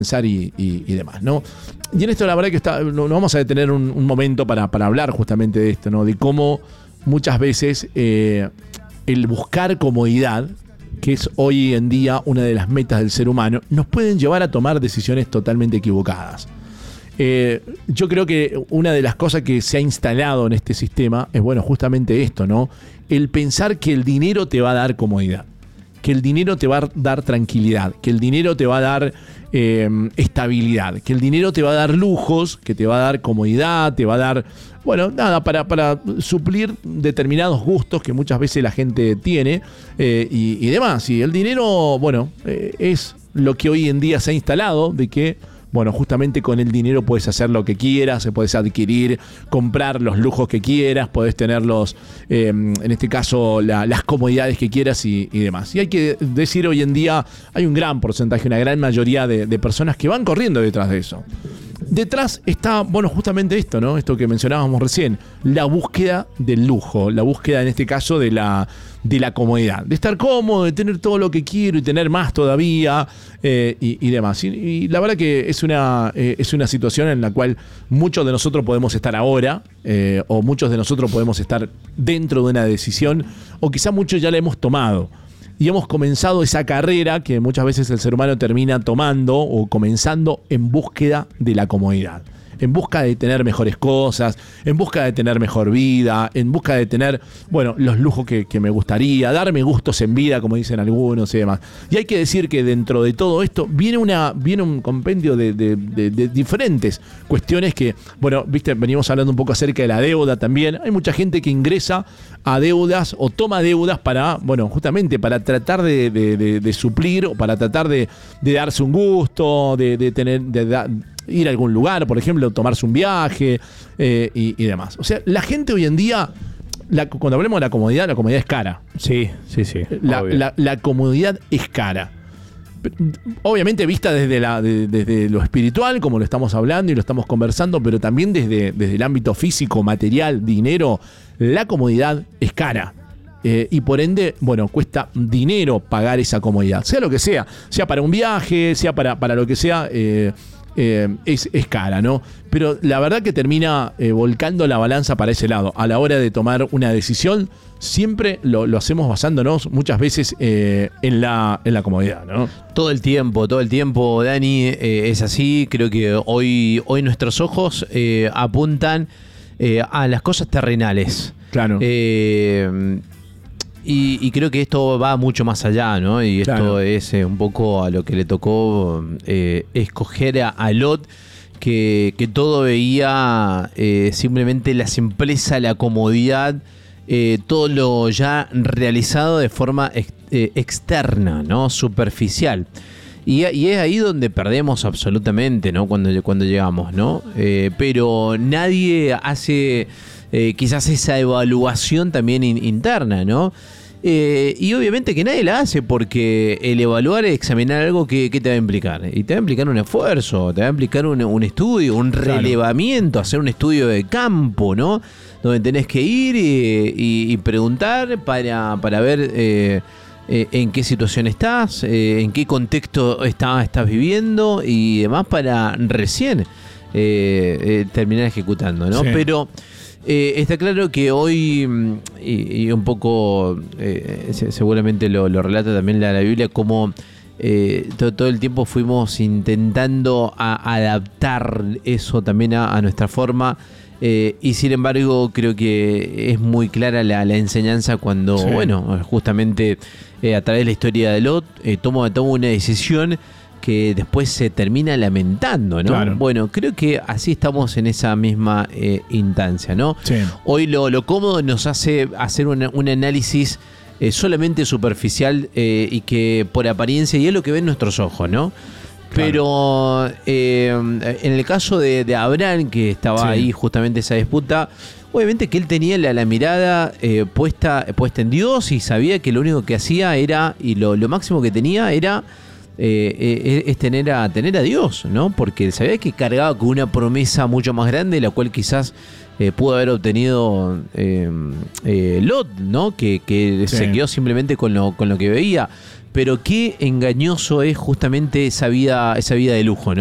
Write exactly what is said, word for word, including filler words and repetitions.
pensar y, y, y demás, ¿no? Y en esto la verdad que está, no, no vamos a detener un, un momento para, para hablar justamente de esto, ¿no? De cómo muchas veces eh, el buscar comodidad, que es hoy en día una de las metas del ser humano, nos pueden llevar a tomar decisiones totalmente equivocadas. Eh, yo creo que una de las cosas que se ha instalado en este sistema es, bueno, justamente esto, ¿no? El pensar que el dinero te va a dar comodidad, que el dinero te va a dar tranquilidad, que el dinero te va a dar eh, estabilidad, que el dinero te va a dar lujos, que te va a dar comodidad, te va a dar, bueno, nada, para, para suplir determinados gustos que muchas veces la gente tiene eh, y, y demás. Y el dinero, bueno, eh, es lo que hoy en día se ha instalado, de que, bueno, justamente con el dinero puedes hacer lo que quieras, puedes adquirir, comprar los lujos que quieras, puedes tener los, eh, en este caso, la, las comodidades que quieras y, y demás. Y hay que decir, hoy en día hay un gran porcentaje, una gran mayoría de, de personas que van corriendo detrás de eso. Detrás está, bueno, justamente esto, ¿no? Esto que mencionábamos recién, la búsqueda del lujo, la búsqueda en este caso de la, de la comodidad, de estar cómodo, de tener todo lo que quiero y tener más todavía eh, y, y demás. Y, y la verdad que es una, eh, es una situación en la cual muchos de nosotros podemos estar ahora eh, o muchos de nosotros podemos estar dentro de una decisión o quizá muchos ya la hemos tomado. Y hemos comenzado esa carrera que muchas veces el ser humano termina tomando o comenzando en búsqueda de la comodidad, en busca de tener mejores cosas, en busca de tener mejor vida, en busca de tener, bueno, los lujos que, que me gustaría, darme gustos en vida, como dicen algunos y demás. Y hay que decir que dentro de todo esto viene una viene un compendio de, de, de, de diferentes cuestiones que, bueno, viste, venimos hablando un poco acerca de la deuda también. Hay mucha gente que ingresa a deudas o toma deudas para, bueno, justamente para tratar de, de, de, de suplir o para tratar de, de darse un gusto, de, de tener, de da, ir a algún lugar, por ejemplo, tomarse un viaje eh, y, y demás. O sea, la gente hoy en día, la, cuando hablemos de la comodidad, la comodidad es cara. Sí, sí, sí. La, la, la comodidad es cara. Obviamente vista desde, la, de, desde lo espiritual, como lo estamos hablando y lo estamos conversando, pero también desde, desde el ámbito físico, material, dinero, la comodidad es cara. Eh, y por ende, bueno, cuesta dinero pagar esa comodidad. Sea lo que sea, sea para un viaje, sea para, para lo que sea, eh, eh, es, es cara, ¿no? Pero la verdad que termina eh, volcando la balanza para ese lado. A la hora de tomar una decisión, siempre lo, lo hacemos basándonos muchas veces eh, en, la, en la comodidad, ¿no? Todo el tiempo, todo el tiempo, Dani, eh, es así. Creo que hoy, hoy nuestros ojos eh, apuntan eh, a las cosas terrenales. Claro. Eh, y, y creo que esto va mucho más allá, ¿no? Y esto Claro. es eh, un poco a lo que le tocó eh, escoger a, a Lot, que, que todo veía eh, simplemente la simpleza, la comodidad, eh, todo lo ya realizado de forma ex, eh, externa, ¿no? Superficial. Y, y es ahí donde perdemos absolutamente, ¿no? Cuando, cuando llegamos, ¿no? Eh, pero nadie hace eh, quizás esa evaluación también in, interna, ¿no? Eh, y obviamente que nadie la hace, porque el evaluar es examinar algo que, que te va a implicar. Y te va a implicar un esfuerzo, te va a implicar un, un estudio, un relevamiento, hacer un estudio de campo, ¿no? Donde tenés que ir y, y, y preguntar para, para ver eh, eh, en qué situación estás, eh, en qué contexto está, estás viviendo y demás, para recién eh, eh, terminar ejecutando, ¿no? Sí. Pero Eh, está claro que hoy, y, y un poco eh, seguramente lo, lo relata también la, la Biblia, como eh, todo, todo el tiempo fuimos intentando a, adaptar eso también a, a nuestra forma, eh, y sin embargo creo que es muy clara la, la enseñanza cuando, sí. bueno, justamente eh, a través de la historia de Lot, eh, toma, toma una decisión que después se termina lamentando, ¿no? Claro. Bueno, creo que así estamos en esa misma eh, instancia, ¿no? Sí. Hoy Hoy lo, lo cómodo nos hace hacer una, un análisis eh, solamente superficial eh, y que por apariencia, y es lo que ven nuestros ojos, ¿no? Claro. Pero eh, en el caso de, de Abraham, que estaba sí. ahí justamente esa disputa, obviamente que él tenía la, la mirada eh, puesta, puesta en Dios, y sabía que lo único que hacía era, y lo, lo máximo que tenía era Eh, eh, es tener a, tener a Dios, ¿no? Porque él sabía que cargaba con una promesa mucho más grande, la cual quizás eh, pudo haber obtenido eh, eh, Lot, ¿no? Que, que sí. se quedó simplemente con lo, con lo que veía. pero qué engañoso es justamente esa vida, esa vida de lujo, ¿no?